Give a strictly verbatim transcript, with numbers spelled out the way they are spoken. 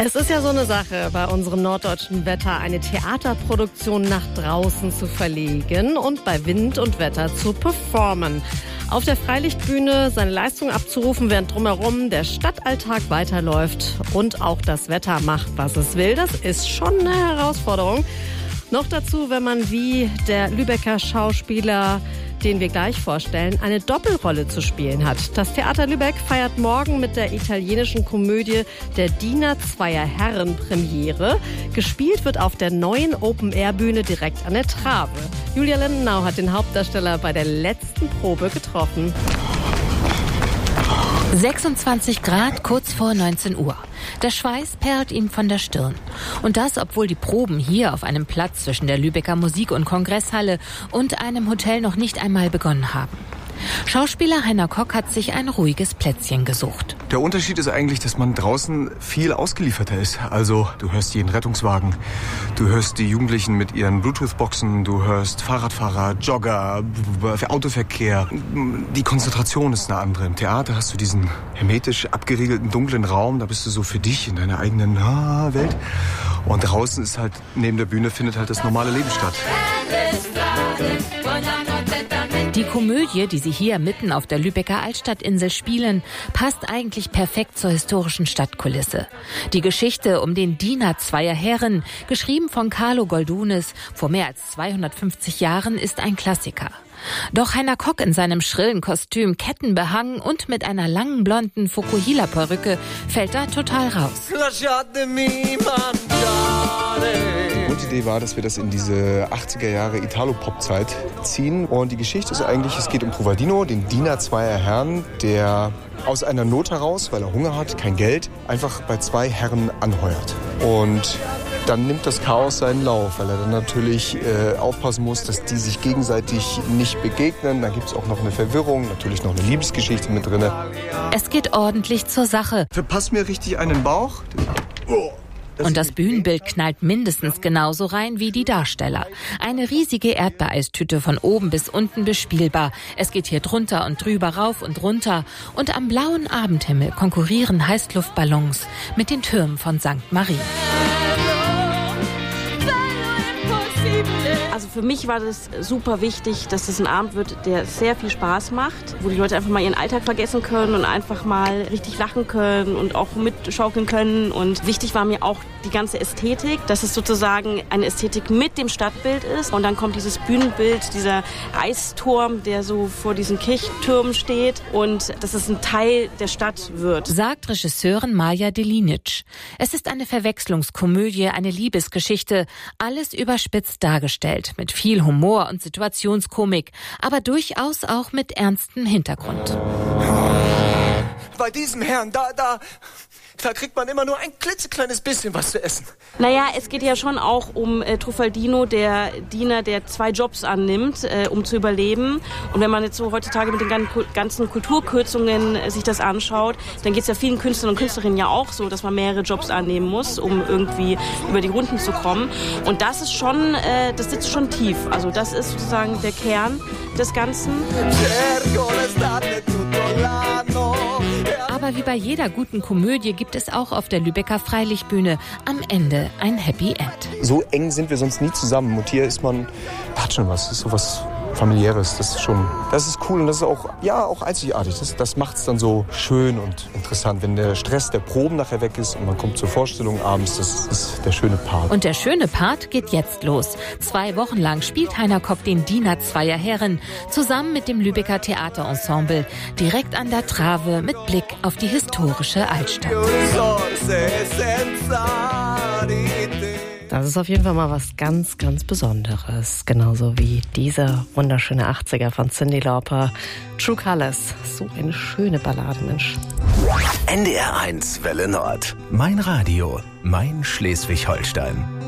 Es ist ja so eine Sache, bei unserem norddeutschen Wetter eine Theaterproduktion nach draußen zu verlegen und bei Wind und Wetter zu performen. Auf der Freilichtbühne seine Leistung abzurufen, während drumherum der Stadtalltag weiterläuft und auch das Wetter macht, was es will. Das ist schon eine Herausforderung. Noch dazu, wenn man wie der Lübecker Schauspieler, den wir gleich vorstellen, eine Doppelrolle zu spielen hat. Das Theater Lübeck feiert morgen mit der italienischen Komödie Der Diener zweier Herren Premiere. Gespielt wird auf der neuen Open-Air-Bühne direkt an der Trave. Julia Lindenau hat den Hauptdarsteller bei der letzten Probe getroffen. sechsundzwanzig Grad, kurz vor neunzehn Uhr. Der Schweiß perlt ihm von der Stirn. Und das, obwohl die Proben hier auf einem Platz zwischen der Lübecker Musik- und Kongresshalle und einem Hotel noch nicht einmal begonnen haben. Schauspieler Heiner Kock hat sich ein ruhiges Plätzchen gesucht. Der Unterschied ist eigentlich, dass man draußen viel ausgelieferter ist. Also du hörst jeden Rettungswagen, du hörst die Jugendlichen mit ihren Bluetooth-Boxen, du hörst Fahrradfahrer, Jogger, Autoverkehr. Die Konzentration ist eine andere. Im Theater hast du diesen hermetisch abgeriegelten, dunklen Raum, da bist du so für dich in deiner eigenen ah, Welt. Und draußen ist halt, neben der Bühne findet halt das normale Leben statt. Die Komödie, die sie hier mitten auf der Lübecker Altstadtinsel spielen, passt eigentlich perfekt zur historischen Stadtkulisse. Die Geschichte um den Diener zweier Herren, geschrieben von Carlo Goldunis vor mehr als zweihundertfünfzig Jahren, ist ein Klassiker. Doch Heiner Kock in seinem schrillen Kostüm, Kettenbehangen und mit einer langen blonden Fukuhila-Perücke fällt da total raus. Die Idee war, dass wir das in diese achtziger Jahre Italo-Pop-Zeit ziehen. Und die Geschichte ist eigentlich, es geht um Provaldino, den Diener zweier Herren, der aus einer Not heraus, weil er Hunger hat, kein Geld, einfach bei zwei Herren anheuert. Und dann nimmt das Chaos seinen Lauf, weil er dann natürlich äh, aufpassen muss, dass die sich gegenseitig nicht begegnen. Da gibt es auch noch eine Verwirrung, natürlich noch eine Liebesgeschichte mit drin. Es geht ordentlich zur Sache. Verpasst mir richtig einen Bauch. Oh. Das Und das Bühnenbild knallt mindestens genauso rein wie die Darsteller. Eine riesige Erdbeereistüte von oben bis unten bespielbar. Es geht hier drunter und drüber, rauf und runter. Und am blauen Abendhimmel konkurrieren Heißluftballons mit den Türmen von Sankt Marie. Also für mich war das super wichtig, dass das ein Abend wird, der sehr viel Spaß macht, wo die Leute einfach mal ihren Alltag vergessen können und einfach mal richtig lachen können und auch mitschaukeln können. Und wichtig war mir auch die ganze Ästhetik, dass es sozusagen eine Ästhetik mit dem Stadtbild ist. Und dann kommt dieses Bühnenbild, dieser Eisturm, der so vor diesen Kirchtürmen steht und dass es ein Teil der Stadt wird. Sagt Regisseurin Maja Delinic. Es ist eine Verwechslungskomödie, eine Liebesgeschichte, alles überspitzt dargestellt, mit viel Humor und Situationskomik, aber durchaus auch mit ernstem Hintergrund. Bei diesem Herrn, da, da, da kriegt man immer nur ein klitzekleines bisschen was zu essen. Naja, es geht ja schon auch um äh, Truffaldino, der Diener, der zwei Jobs annimmt, äh, um zu überleben. Und wenn man jetzt so heutzutage mit den ganzen Kulturkürzungen äh, sich das anschaut, dann geht es ja vielen Künstlern und Künstlerinnen ja auch so, dass man mehrere Jobs annehmen muss, um irgendwie über die Runden zu kommen. Und das ist schon, äh, das sitzt schon tief. Also das ist sozusagen der Kern des Ganzen. Aber wie bei jeder guten Komödie gibt es auch auf der Lübecker Freilichtbühne am Ende ein Happy End. So eng sind wir sonst nie zusammen. Und hier ist man, hat schon was, ist so was Familiäres. Das ist schon, das ist cool und das ist auch, ja, auch einzigartig. Das, das macht es dann so schön und interessant, wenn der Stress der Proben nachher weg ist und man kommt zur Vorstellung abends. Das ist der schöne Part. Und der schöne Part geht jetzt los. Zwei Wochen lang spielt Heiner Kock den Diener zweier Herren zusammen mit dem Lübecker Theaterensemble direkt an der Trave mit Blick auf die historische Altstadt. Das ist auf jeden Fall mal was ganz, ganz Besonderes. Genauso wie diese wunderschöne achtziger von Cyndi Lauper. True Colors. So eine schöne Ballade, Mensch. N D R eins Welle Nord. Mein Radio. Mein Schleswig-Holstein.